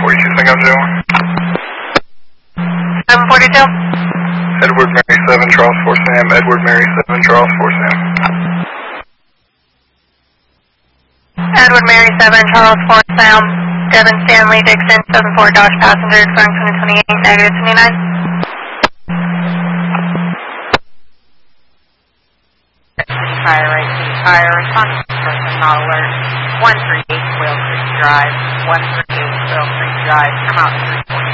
742, St. Joe. 742. Edward Mary 7, Charles 4 Sam. Edward Mary 7, Charles 4 Sam. Edward Mary 7, Charles 4 Sam. Devin Stanley Dixon 74 Dodge Passenger, flying 2028, negative 29. Fire right, fire, response person not alert. 138 Whale Creek Drive, 138 Whale Creek Drive, come out 340.